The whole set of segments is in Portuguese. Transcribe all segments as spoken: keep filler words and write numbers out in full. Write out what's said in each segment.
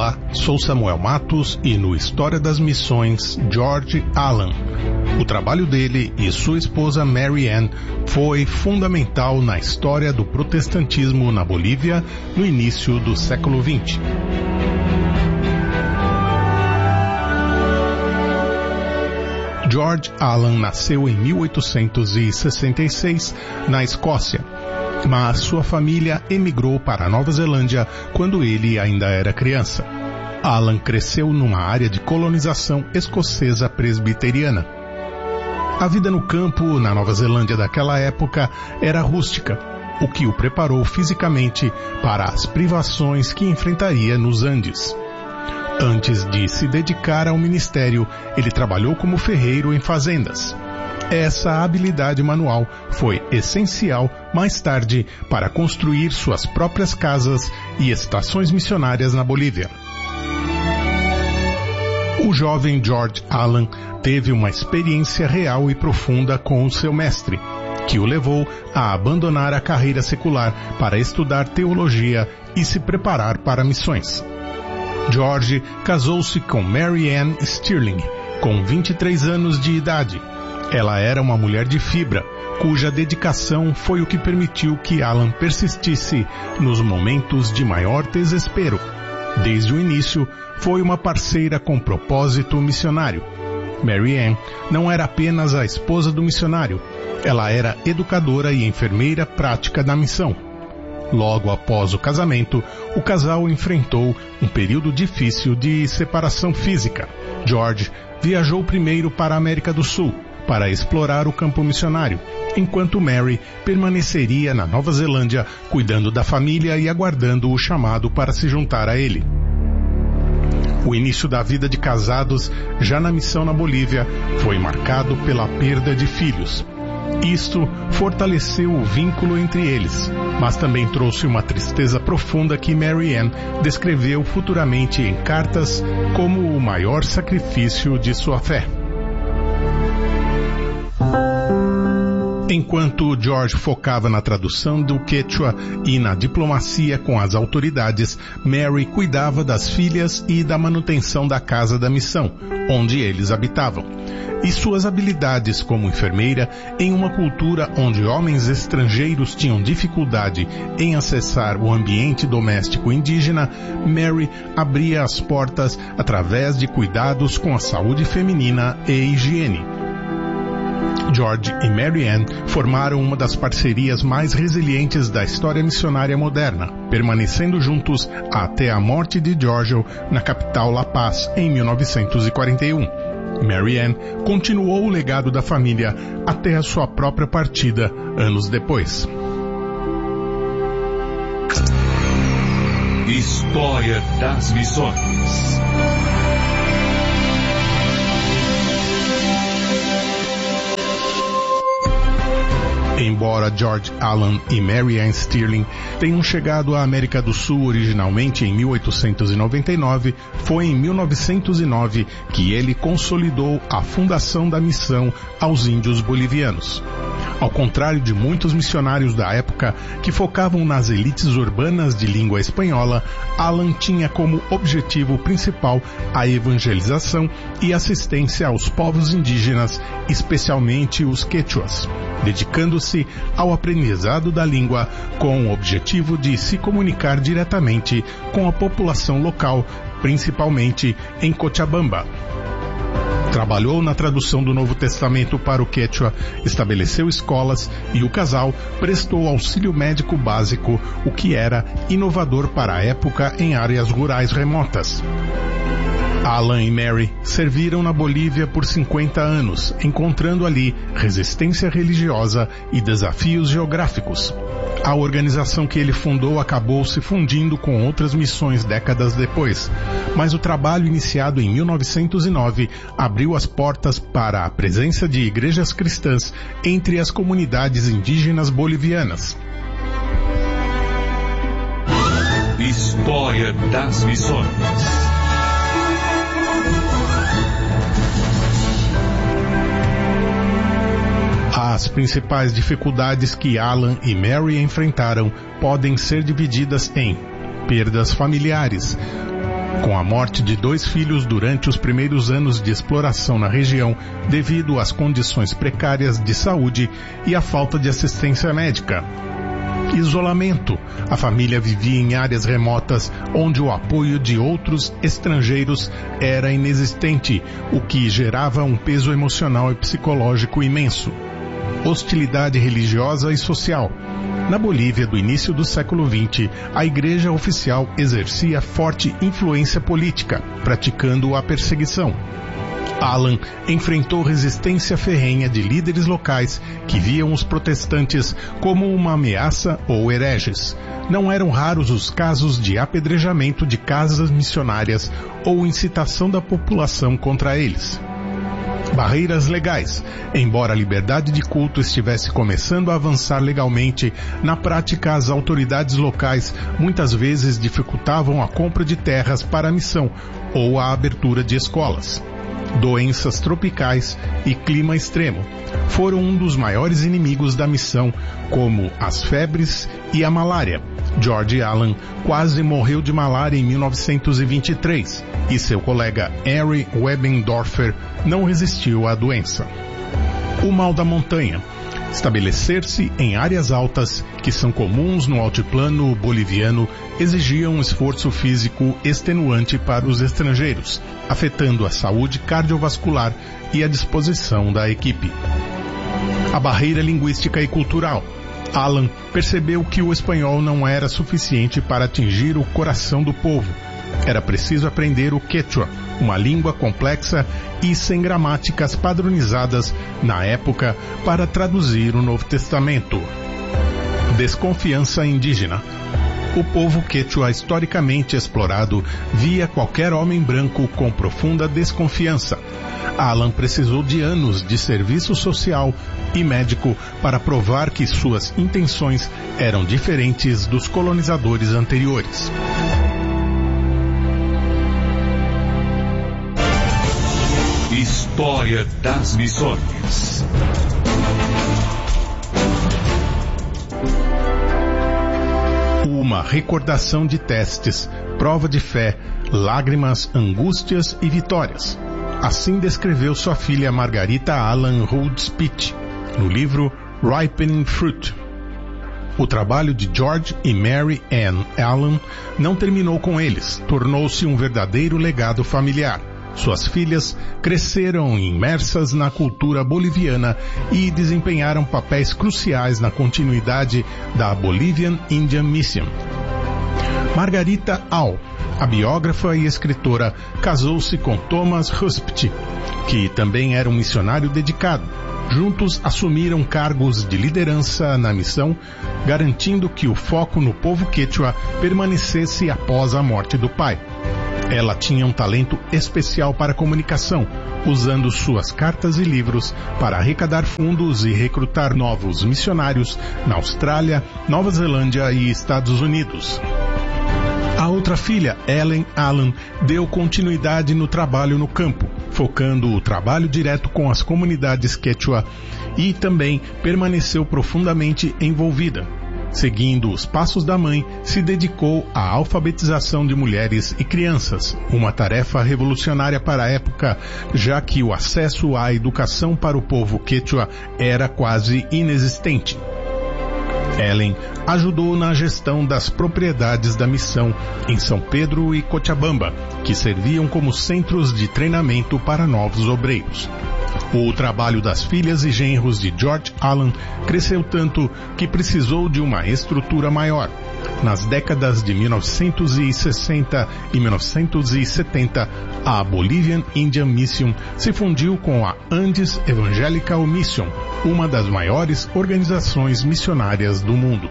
Olá, sou Samuel Matos e no História das Missões, George Allen. O trabalho dele e sua esposa Mary Ann foi fundamental na história do protestantismo na Bolívia no início do século vinte. George Allen nasceu em mil oitocentos e sessenta e seis na Escócia, mas sua família emigrou para a Nova Zelândia quando ele ainda era criança. Allen cresceu numa área de colonização escocesa presbiteriana. A vida no campo na Nova Zelândia daquela época era rústica, o que o preparou fisicamente para as privações que enfrentaria nos Andes. Antes de se dedicar ao ministério, ele trabalhou como ferreiro em fazendas. Essa habilidade manual foi essencial mais tarde para construir suas próprias casas e estações missionárias na Bolívia. O jovem George Allen teve uma experiência real e profunda com o seu mestre, que o levou a abandonar a carreira secular para estudar teologia e se preparar para missões. George casou-se com Mary Ann Stirling, com vinte e três anos de idade. Ela era uma mulher de fibra, cuja dedicação foi o que permitiu que Allen persistisse nos momentos de maior desespero. Desde o início, foi uma parceira com propósito missionário. Mary Ann não era apenas a esposa do missionário, ela era educadora e enfermeira prática da missão. Logo após o casamento, o casal enfrentou um período difícil de separação física. George viajou primeiro para a América do Sul para explorar o campo missionário, enquanto Mary permaneceria na Nova Zelândia cuidando da família e aguardando o chamado para se juntar a ele. O início da vida de casados, já na missão na Bolívia, foi marcado pela perda de filhos. Isto fortaleceu o vínculo entre eles, mas também trouxe uma tristeza profunda que Mary Ann descreveu futuramente em cartas como o maior sacrifício de sua fé. Enquanto George focava na tradução do Quechua e na diplomacia com as autoridades, Mary cuidava das filhas e da manutenção da casa da missão, onde eles habitavam. E suas habilidades como enfermeira, em uma cultura onde homens estrangeiros tinham dificuldade em acessar o ambiente doméstico indígena, Mary abria as portas através de cuidados com a saúde feminina e higiene. George e Mary Ann formaram uma das parcerias mais resilientes da história missionária moderna, permanecendo juntos até a morte de George na capital La Paz em mil novecentos e quarenta e um. Mary Ann continuou o legado da família até a sua própria partida anos depois. História das Missões. Embora George Allen e Mary Ann Stirling tenham chegado à América do Sul originalmente em mil oitocentos e noventa e nove, foi em mil novecentos e nove que ele consolidou a fundação da missão aos índios bolivianos. Ao contrário de muitos missionários da época que focavam nas elites urbanas de língua espanhola, Allen tinha como objetivo principal a evangelização e assistência aos povos indígenas, especialmente os quechuas, dedicando-se ao aprendizado da língua com o objetivo de se comunicar diretamente com a população local, principalmente em Cochabamba. Trabalhou na tradução do Novo Testamento para o Quechua, estabeleceu escolas e o casal prestou auxílio médico básico, o que era inovador para a época em áreas rurais remotas. Allen e Mary serviram na Bolívia por cinquenta anos, encontrando ali resistência religiosa e desafios geográficos. A organização que ele fundou acabou se fundindo com outras missões décadas depois, mas o trabalho iniciado em mil novecentos e nove abriu as portas para a presença de igrejas cristãs entre as comunidades indígenas bolivianas. História das Missões. As principais dificuldades que Allen e Mary enfrentaram podem ser divididas em perdas familiares. Com a morte de dois filhos durante os primeiros anos de exploração na região, devido às condições precárias de saúde e à falta de assistência médica. Isolamento. A família vivia em áreas remotas onde o apoio de outros estrangeiros era inexistente, o que gerava um peso emocional e psicológico imenso. Hostilidade religiosa e social. Na Bolívia do início do século vinte, a igreja oficial exercia forte influência política, praticando a perseguição. Alan enfrentou resistência ferrenha de líderes locais que viam os protestantes como uma ameaça ou hereges. Não eram raros os casos de apedrejamento de casas missionárias ou incitação da população contra eles. Barreiras legais. Embora a liberdade de culto estivesse começando a avançar legalmente, na prática as autoridades locais muitas vezes dificultavam a compra de terras para a missão ou a abertura de escolas. Doenças tropicais e clima extremo foram um dos maiores inimigos da missão, como as febres e a malária. George Allen quase morreu de malária em mil novecentos e vinte e três e seu colega Henry Webendorfer não resistiu à doença. O mal da montanha. Estabelecer-se em áreas altas, que são comuns no altiplano boliviano, exigia um esforço físico extenuante para os estrangeiros, afetando a saúde cardiovascular e a disposição da equipe. A barreira linguística e cultural. Alan percebeu que o espanhol não era suficiente para atingir o coração do povo. Era preciso aprender o quechua, uma língua complexa e sem gramáticas padronizadas na época, para traduzir o Novo Testamento. Desconfiança indígena. O povo quechua, historicamente explorado, via qualquer homem branco com profunda desconfiança. Alan precisou de anos de serviço social e médico para provar que suas intenções eram diferentes dos colonizadores anteriores. História das Missões. Uma recordação de testes, prova de fé, lágrimas, angústias e vitórias. Assim descreveu sua filha Margarita Allan Rhodes Pitt, no livro Ripening Fruit. O trabalho de George e Mary Ann Allan não terminou com eles, tornou-se um verdadeiro legado familiar. Suas filhas cresceram imersas na cultura boliviana e desempenharam papéis cruciais na continuidade da Bolivian Indian Mission. Margarita Al, a biógrafa e escritora, casou-se com Thomas Huspt, que também era um missionário dedicado. Juntos assumiram cargos de liderança na missão, garantindo que o foco no povo quechua permanecesse após a morte do pai. Ela tinha um talento especial para comunicação, usando suas cartas e livros para arrecadar fundos e recrutar novos missionários na Austrália, Nova Zelândia e Estados Unidos. A outra filha, Ellen Allan, deu continuidade no trabalho no campo, focando o trabalho direto com as comunidades quechua, e também permaneceu profundamente envolvida. Seguindo os passos da mãe, se dedicou à alfabetização de mulheres e crianças, uma tarefa revolucionária para a época, já que o acesso à educação para o povo quechua era quase inexistente. Ellen ajudou na gestão das propriedades da missão em São Pedro e Cochabamba, que serviam como centros de treinamento para novos obreiros. O trabalho das filhas e genros de George Allan cresceu tanto que precisou de uma estrutura maior. Nas décadas de mil novecentos e sessenta e mil novecentos e setenta, a Bolivian Indian Mission se fundiu com a Andes Evangelical Mission, uma das maiores organizações missionárias do mundo.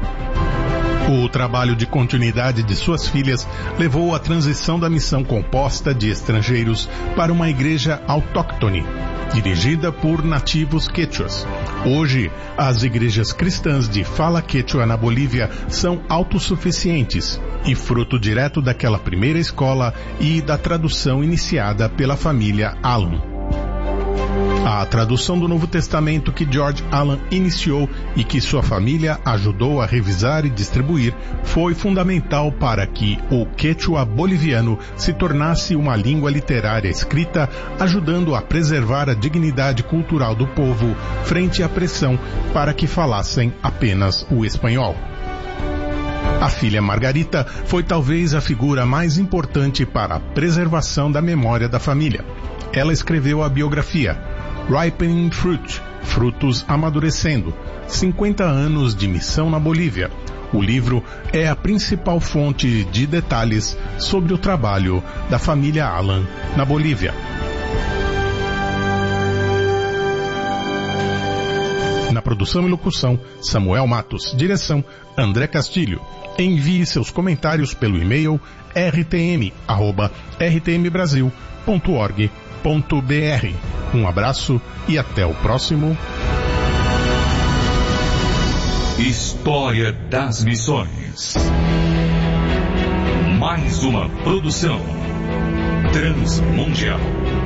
O trabalho de continuidade de suas filhas levou à transição da missão composta de estrangeiros para uma igreja autóctone, dirigida por nativos quechuas. Hoje, as igrejas cristãs de fala quechua na Bolívia são autossuficientes e fruto direto daquela primeira escola e da tradução iniciada pela família Allan. A tradução do Novo Testamento que George Allen iniciou e que sua família ajudou a revisar e distribuir foi fundamental para que o quechua boliviano se tornasse uma língua literária escrita, ajudando a preservar a dignidade cultural do povo frente à pressão para que falassem apenas o espanhol. A filha Margarita foi talvez a figura mais importante para a preservação da memória da família. Ela escreveu a biografia Ripening Fruit, Frutos Amadurecendo, cinquenta anos de missão na Bolívia. O livro é a principal fonte de detalhes sobre o trabalho da família Allen na Bolívia. Na produção e locução, Samuel Matos. Direção, André Castilho. Envie seus comentários pelo e-mail r t m arroba r t m brasil ponto org ponto b r. Um abraço e até o próximo. História das Missões. Mais uma produção Transmundial.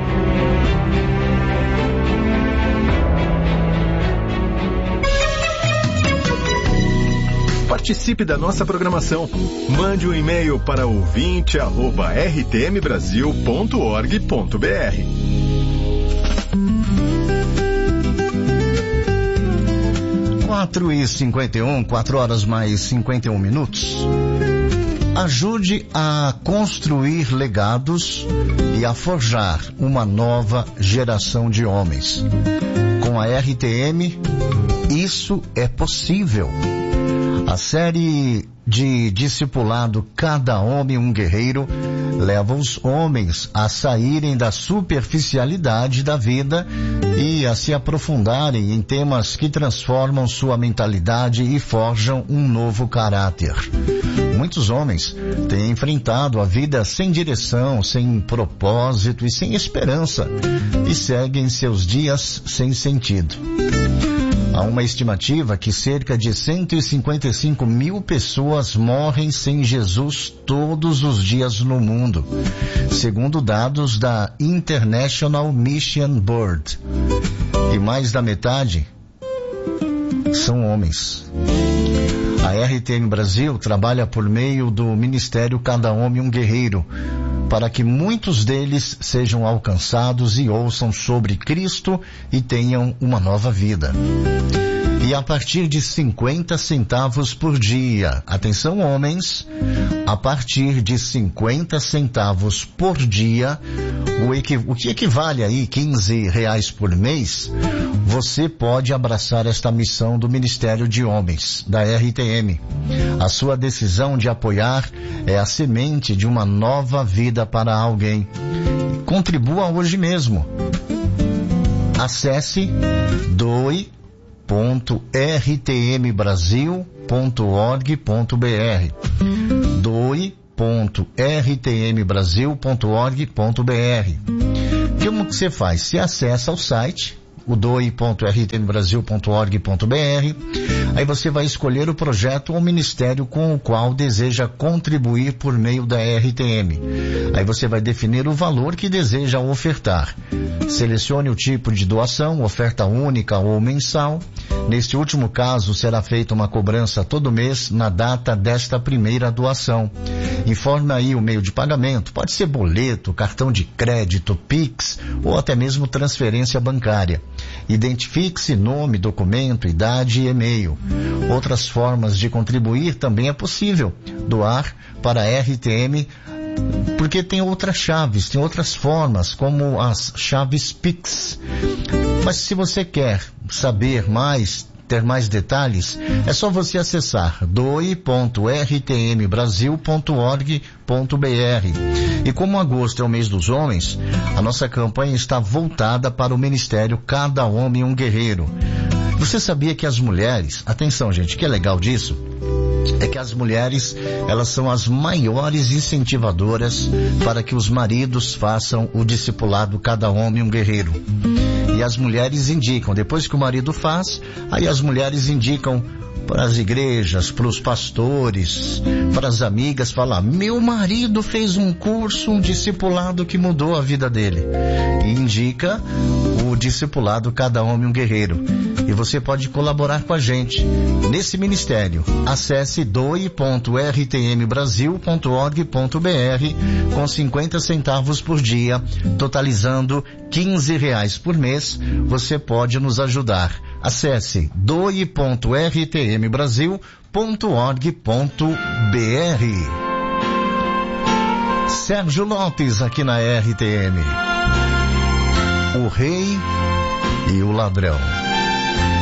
Participe da nossa programação. Mande um e-mail para ouvinte arroba r t m brasil ponto org ponto b r. quatro e cinquenta e um, quatro horas mais cinquenta e um minutos. Ajude a construir legados e a forjar uma nova geração de homens. Com a R T M, isso é possível. A série de discipulado Cada Homem um Guerreiro leva os homens a saírem da superficialidade da vida e a se aprofundarem em temas que transformam sua mentalidade e forjam um novo caráter. Muitos homens têm enfrentado a vida sem direção, sem propósito e sem esperança e seguem seus dias sem sentido. Há uma estimativa que cerca de cento e cinquenta e cinco mil pessoas morrem sem Jesus todos os dias no mundo, segundo dados da International Mission Board. E mais da metade são homens. A R T M Brasil trabalha por meio do Ministério Cada Homem um Guerreiro, para que muitos deles sejam alcançados e ouçam sobre Cristo e tenham uma nova vida. E a partir de cinquenta centavos por dia, atenção homens, a partir de cinquenta centavos por dia, o, equi, o que equivale aí quinze reais por mês, você pode abraçar esta missão do Ministério de Homens, da R T M. A sua decisão de apoiar é a semente de uma nova vida para alguém. Contribua hoje mesmo. Acesse doe ponto r t m brasil ponto org ponto b r doe ponto r t m brasil ponto org ponto b r. Como que você faz? Você acessa o site, o doe ponto r t m brasil ponto org ponto b r, aí você vai escolher o projeto ou ministério com o qual deseja contribuir por meio da R T M. Aí você vai definir o valor que deseja ofertar. Selecione o tipo de doação, oferta única ou mensal. Neste último caso, será feita uma cobrança todo mês na data desta primeira doação. Informe aí o meio de pagamento, pode ser boleto, cartão de crédito, Pix ou até mesmo transferência bancária. Identifique-se nome, documento, idade e e-mail. Outras formas de contribuir também é possível. Doar para a R T M, porque tem outras chaves, tem outras formas, como as chaves Pix. Mas se você quer saber mais, ter mais detalhes, é só você acessar doe ponto r t m brasil ponto org ponto b r. E como agosto é o mês dos homens, a nossa campanha está voltada para o Ministério Cada Homem um Guerreiro. Você sabia que as mulheres, atenção gente, que é legal disso, é que as mulheres, elas são as maiores incentivadoras para que os maridos façam o discipulado Cada Homem um Guerreiro. E as mulheres indicam, depois que o marido faz, aí as mulheres indicam para as igrejas, para os pastores, para as amigas, falar: meu marido fez um curso, um discipulado que mudou a vida dele. E indica o discipulado Cada Homem um Guerreiro. E você pode colaborar com a gente nesse ministério. Acesse doe ponto r t m brasil ponto org ponto b r com cinquenta centavos por dia, totalizando quinze reais por mês. Você pode nos ajudar. Acesse doe ponto r t m brasil ponto org ponto b r. Sérgio Lopes aqui na R T M. O Rei e o Ladrão.